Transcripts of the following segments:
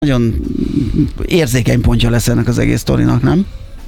nagyon érzékeny pontja lesz ennek az egész sztorinak, nem?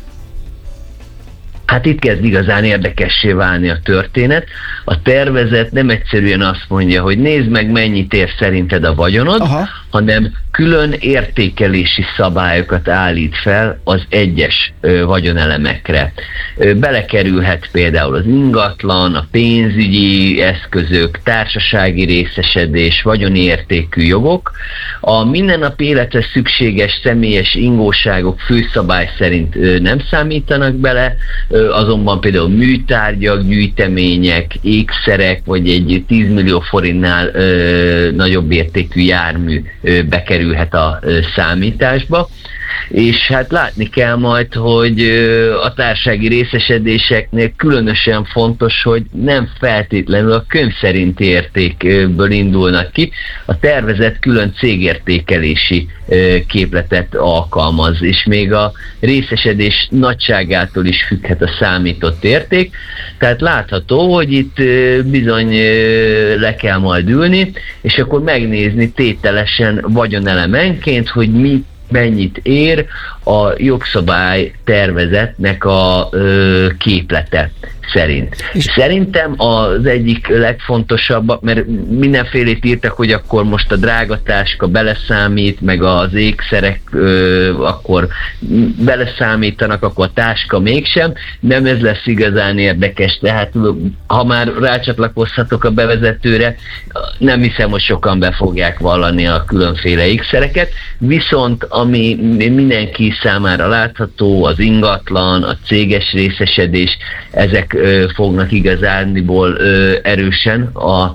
Hát itt kezd igazán érdekessé válni a történet. A tervezet nem egyszerűen azt mondja, hogy nézd meg, mennyit ér szerinted a vagyonod, hanem külön értékelési szabályokat állít fel az egyes vagyonelemekre. Belekerülhet például az ingatlan, a pénzügyi eszközök, társasági részesedés, vagyoni értékű jogok. A mindennapi életre szükséges személyes ingóságok főszabály szerint nem számítanak bele, azonban például műtárgyak, gyűjtemények, ékszerek, vagy egy 10 millió forintnál nagyobb értékű jármű bekerülhet a számításba. És hát látni kell majd, hogy a társasági részesedéseknél különösen fontos, hogy nem feltétlenül a könyv szerinti értékből indulnak ki. A tervezet külön cégértékelési képletet alkalmaz, és még a részesedés nagyságától is függhet a számított érték. Tehát látható, hogy itt bizony le kell majd ülni, és akkor megnézni tételesen vagyonelemenként, hogy mennyit ér a jogszabály tervezetnek a képlete szerint. Szerintem az egyik legfontosabb, mert mindenfélét írtak, hogy akkor most a drágatáska beleszámít, meg az ékszerek akkor beleszámítanak, akkor a táska mégsem. Nem ez lesz igazán érdekes, tehát ha már rácsatlakozhatok a bevezetőre, nem hiszem, hogy sokan be fogják vallani a különféle ékszereket, viszont ami mindenki számára látható, az ingatlan, a céges részesedés, ezek fognak igazániból erősen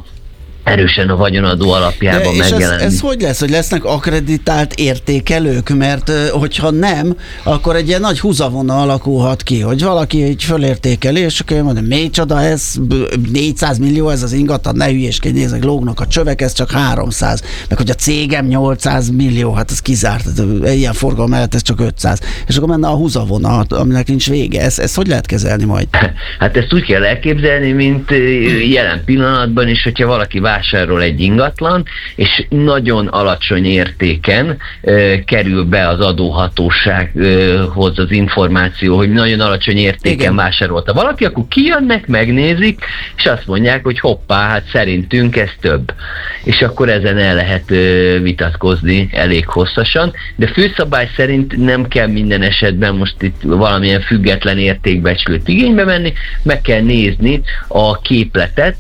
a vagyonadó alapjában megjelenni. Ez hogy lesz, hogy lesznek akkreditált értékelők? Mert hogyha nem, akkor egy ilyen nagy húzavona alakulhat ki, hogy valaki így fölértékeli, és akkor mondja, micsoda ez, 400 millió ez az ingatlan, ne hülyéskedj, nézzek, lógnak a csövek, ez csak 300. Meg hogy a cégem 800 millió, hát ez kizárt, ilyen forgalom mellett ez csak 500. És akkor menne a húzavona, aminek nincs vége. Ezt hogy lehet kezelni majd? Hát ezt úgy kell elképzelni, mint jelen pillanatban is, hogyha valaki vásárol egy ingatlan, és nagyon alacsony értéken kerül be az adóhatósághoz az információ, hogy nagyon alacsony értéken vásárolta valaki, akkor kijönnek, megnézik, és azt mondják, hogy hoppá, hát szerintünk ez több. És akkor ezen el lehet vitatkozni elég hosszasan, de főszabály szerint nem kell minden esetben most itt valamilyen független értékbecslőt igénybe venni, meg kell nézni a képletet,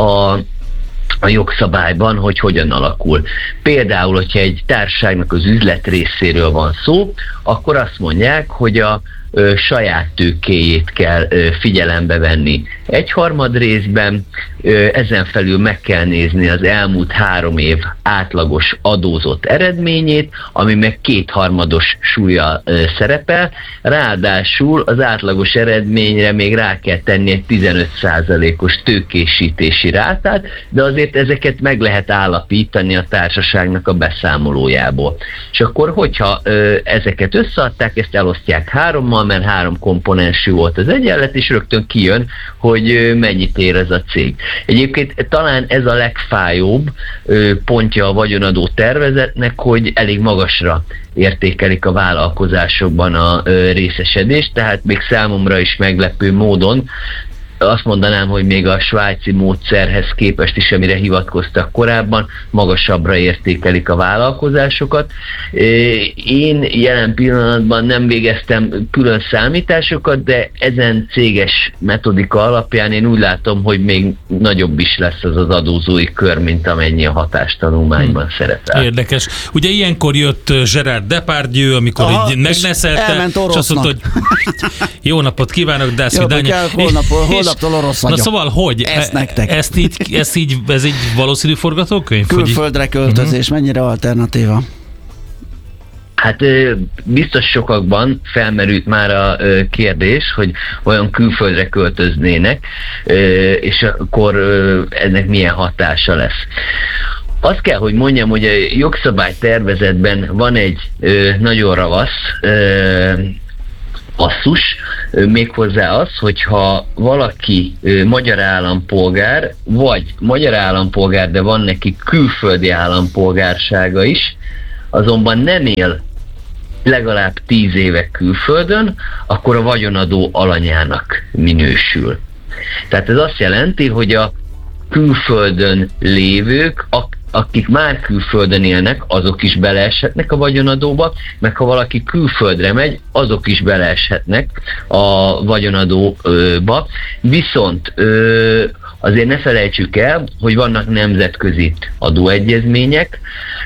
a jogszabályban, hogy hogyan alakul. Például, hogyha egy társaságnak az üzlet részéről van szó, akkor azt mondják, hogy a saját tőkéjét kell figyelembe venni 1/3 részben, ezen felül meg kell nézni az elmúlt 3 év átlagos adózott eredményét, ami meg 2/3 súllyal szerepel, ráadásul az átlagos eredményre még rá kell tenni egy 15%-os tőkésítési rátát, de azért ezeket meg lehet állapítani a társaságnak a beszámolójából. És akkor, hogyha ezeket összeadták, ezt elosztják 3-mal, mert 3 komponensű volt az egyenlet, és rögtön kijön, hogy mennyit ér ez a cég. Egyébként talán ez a legfájóbb pontja a vagyonadó tervezetnek, hogy elég magasra értékelik a vállalkozásokban a részesedést, tehát még számomra is meglepő módon azt mondanám, hogy még a svájci módszerhez képest is, amire hivatkoztak korábban, magasabbra értékelik a vállalkozásokat. Én jelen pillanatban nem végeztem külön számításokat, de ezen céges metodika alapján én úgy látom, hogy még nagyobb is lesz az az adózói kör, mint amennyi a hatástanulmányban szerepel. Érdekes. Ugye ilyenkor jött Gerard Depardieu, amikor így megneszelte, és azt mondta, hogy jó napot kívánok, de holnaptól orosz vagyok. Na szóval, hogy? Ezt nektek. Ez egy valószínű forgatókönyv? Külföldre költözés, mennyire alternatíva? Hát biztos sokakban felmerült már a kérdés, hogy olyan külföldre költöznének, és akkor ennek milyen hatása lesz. Azt kell, hogy mondjam, hogy a jogszabálytervezetben van egy nagyon ravasz passzus, méghozzá az, hogyha valaki magyar állampolgár, vagy magyar állampolgár, de van neki külföldi állampolgársága is, azonban nem él legalább 10 éve külföldön, akkor a vagyonadó alanyának minősül. Tehát ez azt jelenti, hogy a külföldön lévők, akik már külföldön élnek, azok is beleeshetnek a vagyonadóba, meg ha valaki külföldre megy, azok is beleeshetnek a vagyonadóba. Viszont azért ne felejtsük el, hogy vannak nemzetközi adóegyezmények,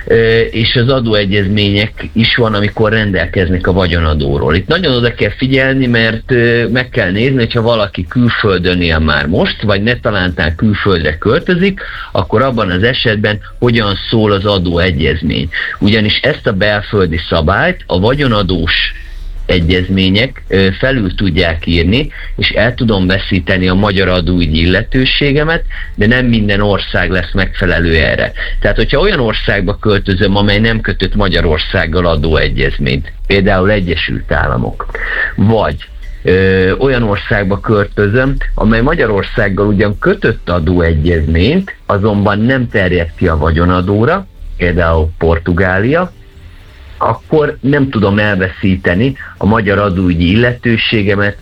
és az adóegyezmények is van, amikor rendelkeznek a vagyonadóról. Itt nagyon oda kell figyelni, mert meg kell nézni, hogyha valaki külföldön él már most, vagy netalántán külföldre költözik, akkor abban az esetben hogyan szól az adóegyezmény. Ugyanis ezt a belföldi szabályt a vagyonadós egyezmények felül tudják írni, és el tudom veszíteni a magyar adóügyi illetőségemet, de nem minden ország lesz megfelelő erre. Tehát, hogyha olyan országba költözöm, amely nem kötött Magyarországgal adóegyezményt, például Egyesült Államok, vagy olyan országba költözöm, amely Magyarországgal ugyan kötött adóegyezményt, azonban nem terjed ki a vagyonadóra, például Portugália, akkor nem tudom elveszíteni a magyar adóügyi illetőségemet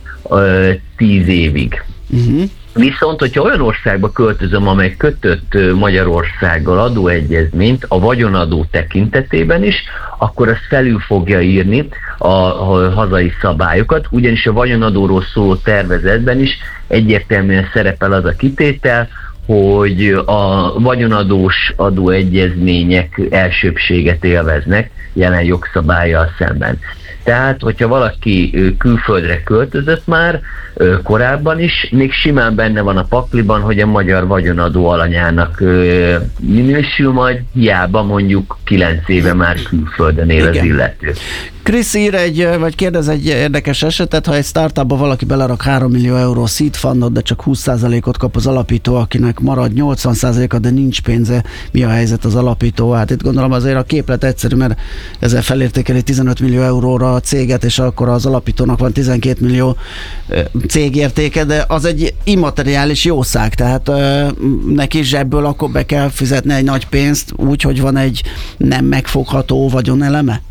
10 évig. Viszont, hogyha olyan országba költözöm, amely kötött Magyarországgal adóegyezményt a vagyonadó tekintetében is, akkor az felül fogja írni a hazai szabályokat, ugyanis a vagyonadóról szóló tervezetben is egyértelműen szerepel az a kitétel, hogy a vagyonadós adóegyezmények elsőbbséget élveznek jelen jogszabállyal szemben. Tehát, hogyha valaki külföldre költözött már korábban is, még simán benne van a pakliban, hogy a magyar vagyonadó alanyának minősül, majd hiába mondjuk 9 éve már külföldön él az illető. Krisz ír vagy kérdez egy érdekes esetet, ha egy startupba valaki belerak 3 millió euró seed fundot, de csak 20%-ot kap az alapító, akinek marad 80%-a, de nincs pénze, mi a helyzet az alapító? Hát itt gondolom azért a képlet egyszerű, mert ezzel felértékeli 15 millió euróra a céget, és akkor az alapítónak van 12 millió cégértéke, de az egy immateriális jószág, tehát neki zsebből akkor be kell fizetni egy nagy pénzt, úgy, hogy van egy nem megfogható vagyoneleme?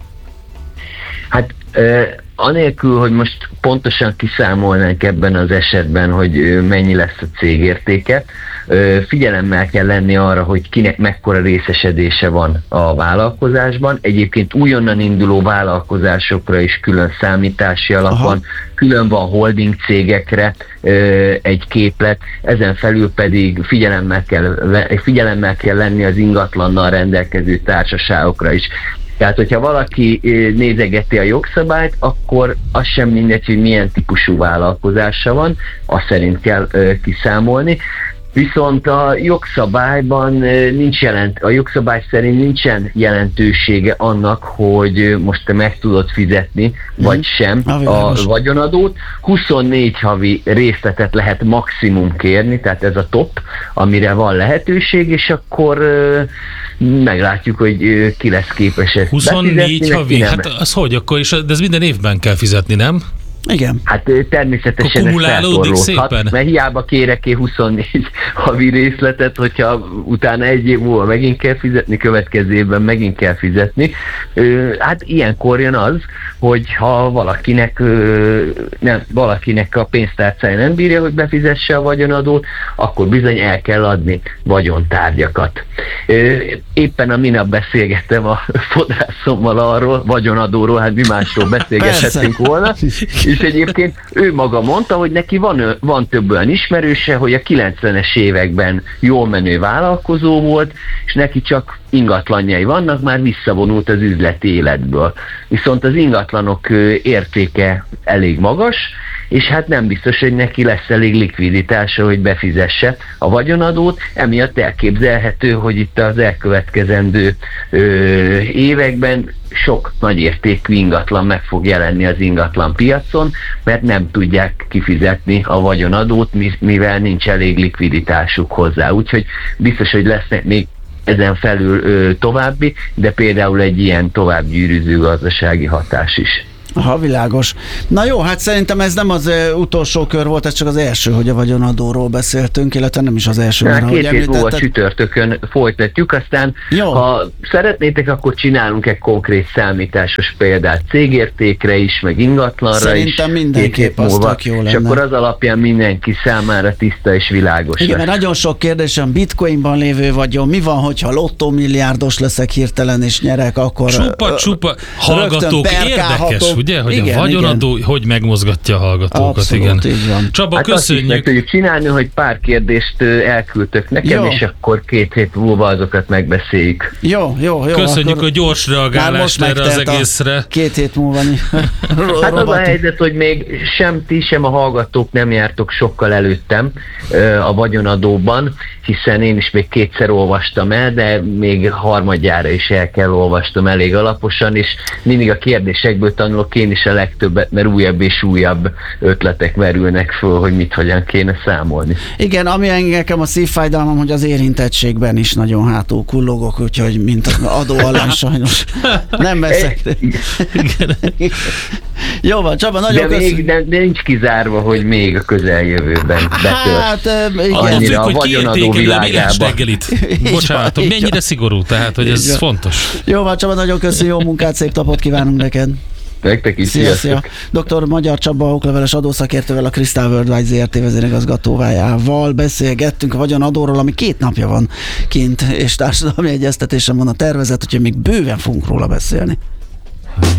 Hát anélkül, hogy most pontosan kiszámolnánk ebben az esetben, hogy mennyi lesz a cégértéke, figyelemmel kell lenni arra, hogy kinek mekkora részesedése van a vállalkozásban. Egyébként újonnan induló vállalkozásokra is külön számítási alap van, külön van holding cégekre egy képlet, ezen felül pedig figyelemmel kell lenni az ingatlannal rendelkező társaságokra is. Tehát, hogyha valaki nézegeti a jogszabályt, akkor az sem mindegy, hogy milyen típusú vállalkozása van, azt szerint kell kiszámolni. Viszont a jogszabályban a jogszabály szerint nincsen jelentősége annak, hogy most te meg tudod fizetni, vagy sem a vagyonadót. 24 havi részletet lehet maximum kérni, tehát ez a top, amire van lehetőség, és akkor meglátjuk, hogy ki lesz képes ezt 24 havi? Hát az hogy akkor is? De ez minden évben kell fizetni, nem? Igen. Hát természetesen ez feltorlódhat, mert hiába kérek én 24 havi részletet, hogyha utána egy év múlva megint kell fizetni, következő évben megint kell fizetni. Hát ilyenkor jön az, hogyha valakinek a pénztárcája nem bírja, hogy befizesse a vagyonadót, akkor bizony el kell adni vagyontárgyakat. Éppen a minap beszélgettem a fodrászommal arról, vagyonadóról, hát mi másról beszélgethetünk volna, és egyébként ő maga mondta, hogy neki van több olyan ismerőse, hogy a 90-es években jól menő vállalkozó volt, és neki csak ingatlanjai vannak, már visszavonult az üzleti életből. Viszont az ingatlanok értéke elég magas, és hát nem biztos, hogy neki lesz elég likviditása, hogy befizesse a vagyonadót, emiatt elképzelhető, hogy itt az elkövetkezendő években sok nagyértékű ingatlan meg fog jelenni az ingatlan piacon, mert nem tudják kifizetni a vagyonadót, mivel nincs elég likviditásuk hozzá. Úgyhogy biztos, hogy lesznek még ezen felül további, de például egy ilyen tovább gyűrűző gazdasági hatás is. Aha, világos. Na jó, hát szerintem ez nem az utolsó kör volt, ez csak az első, hogy a vagyonadóról beszéltünk, illetve nem is az első. Mert 2 hét múlva csütörtökön folytatjuk, aztán jó. Ha szeretnétek, akkor csinálunk egy konkrét számításos példát cégértékre is, meg ingatlanra szerintem is. Szerintem mindenképp az tök jó lenne. És akkor az alapján mindenki számára tiszta és világos. Igen, mert nagyon sok kérdésem, bitcoinban lévő vagyon, mi van, hogyha lottómilliárdos leszek hirtelen és nyerek, akkor csupa hallgatók érdekes, ugye, hogy igen, a vagyonadó hogy megmozgatja a hallgatókat. Abszolút, igen. Így van. Csaba, hát köszönjük. Azt is meg tudjuk csinálni, hogy pár kérdést elküldtök nekem, jó. És akkor 2 hét múlva azokat megbeszéljük. Jó. Köszönjük, hogy gyors reagálást erre az egészre. 2 hét múlva. Hát az a helyzet, hogy még sem ti, sem a hallgatók nem jártok sokkal előttem a vagyonadóban, hiszen én is még 2-szer olvastam el, de még harmadjára is el kell olvastam elég alaposan, és mindig a kérdésekből tanulok én is a legtöbbet, mert újabb és újabb ötletek merülnek föl, hogy mit, hogyan kéne számolni. Igen, ami engem a szívfájdalmam, hogy az érintettségben is nagyon hátul kullogok, úgyhogy mint adó alá sajnos nem veszek. Jó van, Csaba, nagyon köszönöm. De nincs kizárva, hogy még a közeljövőben betört. Hát igen. Annyira a vagyonadó világában. Bocsánatom, mennyire szigorú, tehát hogy ez fontos. Jó van, Csaba, nagyon köszönöm, jó munkát, szép napot kívánunk neked. Nektek is, szia. Dr. Magyar Csaba okleveles adószakértővel, a Crystal Worldwide ZRT vezérigazgatójával beszélgettünk a vagyonadóról, ami 2 napja van kint, és társadalmi egyeztetésen van a tervezet, úgyhogy még bőven fogunk róla beszélni.